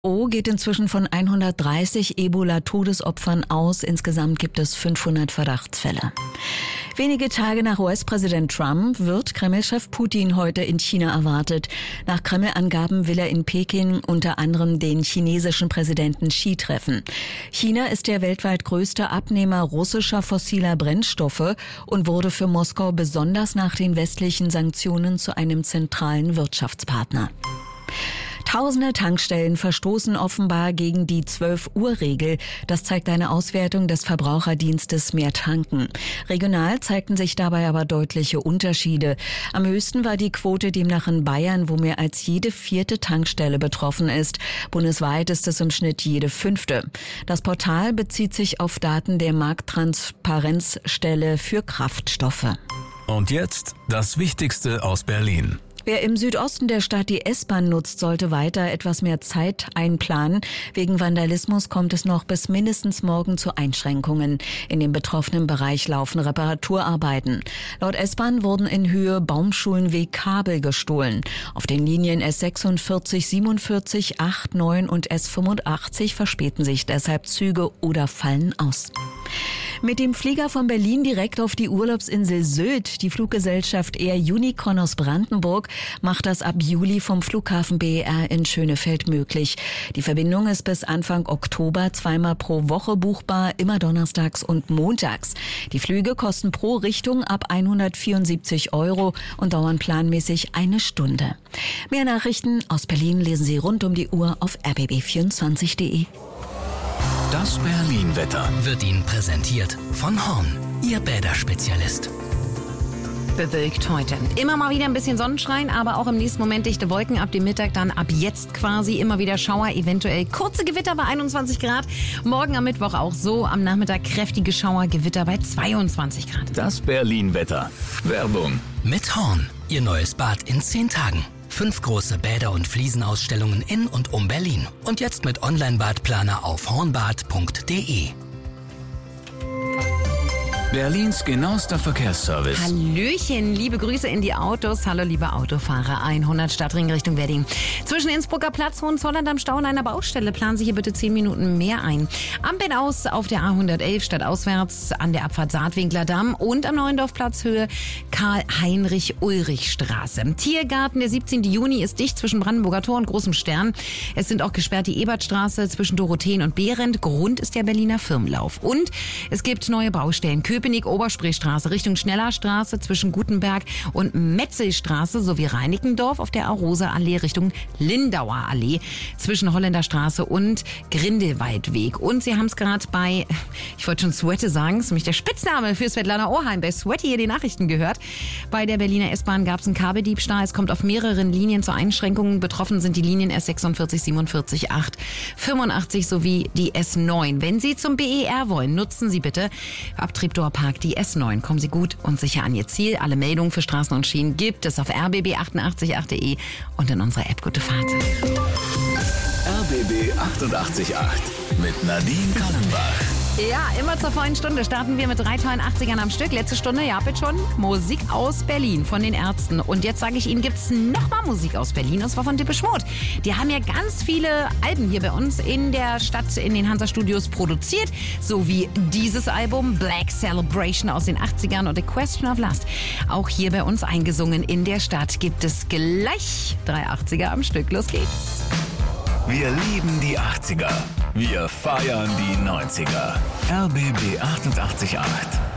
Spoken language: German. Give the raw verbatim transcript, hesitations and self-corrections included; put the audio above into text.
O geht inzwischen von hundertdreißig Ebola-Todesopfern aus. Insgesamt gibt es fünfhundert Verdachtsfälle. Wenige Tage nach U S-Präsident Trump wird Kreml-Chef Putin heute in China erwartet. Nach Kreml-Angaben will er in Peking unter anderem den chinesischen Präsidenten Xi treffen. China ist der weltweit größte Abnehmer russischer fossiler Brennstoffe und wurde für Moskau besonders nach den westlichen Sanktionen zu einem zentralen Wirtschaftspartner. Tausende Tankstellen verstoßen offenbar gegen die zwölf-Uhr-Regel. Das zeigt eine Auswertung des Verbraucherdienstes Mehr Tanken. Regional zeigten sich dabei aber deutliche Unterschiede. Am höchsten war die Quote demnach in Bayern, wo mehr als jede vierte Tankstelle betroffen ist. Bundesweit ist es im Schnitt jede fünfte. Das Portal bezieht sich auf Daten der Markttransparenzstelle für Kraftstoffe. Und jetzt das Wichtigste aus Berlin. Wer im Südosten der Stadt die S-Bahn nutzt, sollte weiter etwas mehr Zeit einplanen. Wegen Vandalismus kommt es noch bis mindestens morgen zu Einschränkungen. In dem betroffenen Bereich laufen Reparaturarbeiten. Laut S-Bahn wurden in Höhe Baumschulenweg Kabel gestohlen. Auf den Linien S sechsundvierzig, siebenundvierzig, acht, neun und S fünfundachtzig verspäten sich deshalb Züge oder fallen aus. Mit dem Flieger von Berlin direkt auf die Urlaubsinsel Sylt. Die Fluggesellschaft Air Unicorn aus Brandenburg macht das ab Juli vom Flughafen B E R in Schönefeld möglich. Die Verbindung ist bis Anfang Oktober zweimal pro Woche buchbar, immer donnerstags und montags. Die Flüge kosten pro Richtung ab hundertvierundsiebzig Euro und dauern planmäßig eine Stunde. Mehr Nachrichten aus Berlin lesen Sie rund um die Uhr auf r b b vierundzwanzig punkt de. Das Berlin-Wetter wird Ihnen präsentiert von Horn, Ihr Bäderspezialist. Bewölkt heute. Immer mal wieder ein bisschen Sonnenschein, aber auch im nächsten Moment dichte Wolken. Ab dem Mittag dann ab jetzt quasi immer wieder Schauer, eventuell kurze Gewitter bei einundzwanzig Grad. Morgen am Mittwoch auch so. Am Nachmittag kräftige Schauer, Gewitter bei zweiundzwanzig Grad. Das Berlin-Wetter. Werbung. Mit Horn, Ihr neues Bad in zehn Tagen. Fünf große Bäder- und Fliesenausstellungen in und um Berlin. Und jetzt mit Online-Badplaner auf hornbad punkt de. Berlins genauester Verkehrsservice. Hallöchen, liebe Grüße in die Autos. Hallo, liebe Autofahrer. hundert Stadtring Richtung Wedding. Zwischen Innsbrucker Platz, Hohenzollern am Stau an einer Baustelle. Planen Sie hier bitte zehn Minuten mehr ein. Ampeln aus auf der A hundertelf stadtauswärts an der Abfahrt Saatwinkler Damm und am Neuendorf-Platz Höhe Karl-Heinrich-Ulrich-Straße. Tiergarten, der siebzehnten Juni ist dicht zwischen Brandenburger Tor und Großem Stern. Es sind auch gesperrt die Ebertstraße zwischen Dorotheen und Behrendt. Grund ist der Berliner Firmenlauf. Und es gibt neue Baustellen. Köpenick-Oberspreestraße Richtung Schnellerstraße zwischen Gutenberg und Metzelstraße sowie Reinickendorf auf der Arosa-Allee Richtung Lindauer Allee zwischen Holländerstraße und Grindelwaldweg. Und Sie haben es gerade bei, ich wollte schon Sweaty sagen, das ist nämlich der Spitzname für Svetlana Oheim, bei Sweaty hier die Nachrichten gehört. Bei der Berliner S-Bahn gab es einen Kabeldiebstahl. Es kommt auf mehreren Linien zu Einschränkungen. Betroffen sind die Linien S sechsundvierzig, siebenundvierzig, acht, fünfundachtzig sowie die S neun. Wenn Sie zum B E R wollen, nutzen Sie bitte ab Treptower Park die S neun. Kommen Sie gut und sicher an Ihr Ziel. Alle Meldungen für Straßen und Schienen gibt es auf r b b achtundachtzig punkt acht punkt de und in unserer App Gute Fahrt. R B B achtundachtzig Komma acht mit Nadine Kallenbach. Ja, immer zur vollen Stunde starten wir mit drei tollen achtzigern am Stück. Letzte Stunde, ja, bitte schon. Musik aus Berlin von den Ärzten. Und jetzt sage ich Ihnen, gibt's nochmal Musik aus Berlin. Und zwar von Depeche Mode. Die haben ja ganz viele Alben hier bei uns in der Stadt, in den Hansa-Studios produziert. So wie dieses Album, Black Celebration aus den achtzigern und A Question of Lust. Auch hier bei uns eingesungen in der Stadt gibt es gleich drei achtziger am Stück. Los geht's. Wir lieben die achtziger. Wir feiern die neunziger. R B B achtundachtzig Komma acht.